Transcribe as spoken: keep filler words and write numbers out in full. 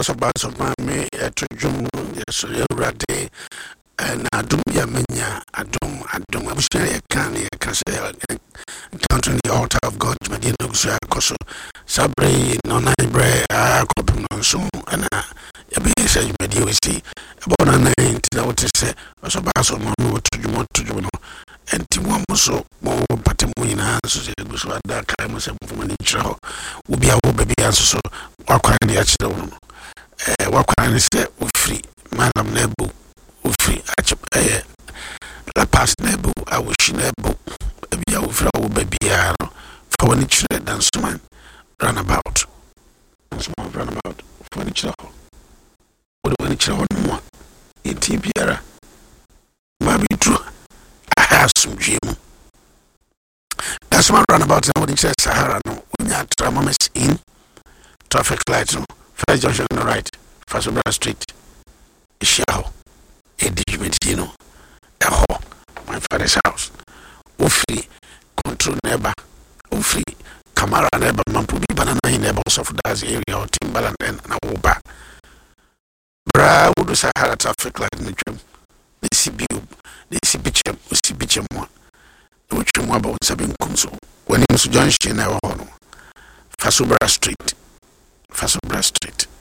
bars of bars of my me to Jum, yes, Rade, and I do ya mania, I don't, I don't, I wish I can, I can say, encountering the altar of God, Medina, Coso, Sabre, non I bray, I copy non so, and I be said, Media, we see, about a nine, I would say, was a bars of my to Jum, to Juno, and Timon so more Patamuina, so it was what that time was a woman in Chow, will be our baby answer so, what kind of the eh, what kind of say, we free, Madam Nebu, we free, eh, La Paz Nebu, I wish Nebu, maybe I will throw baby for when it's red and man run about, small run about for the child. What when it's on one in Tibiera, maybe true. I have some gym. That's my runabout now. When it says Sahara, no, when you are Tramamis in traffic lights, no, first junction on the right, first street, Ishao, a digimantino, a ho, my father's house, Ufri, control neighbor, Ufri, Kamara neighbor, Mampubi, banana neighbors of that area, or Timbaland and Nawoba. Bra would Sahara traffic light in the gym. They see you, they see Bicham, we see Bicham one. Which you about seven Kumso. When he was John Sheen, Fasubra Street, Fasubra Street.